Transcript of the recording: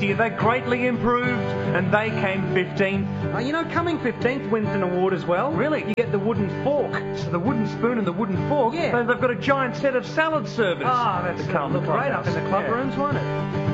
They greatly improved, and they came 15th. Coming 15th wins an award as well. Really? You get the wooden fork. So the wooden spoon and the wooden fork. Yeah. They've got a giant set of salad servers. That's the Carlton look great up in the club Clubhouse. rooms, won't it?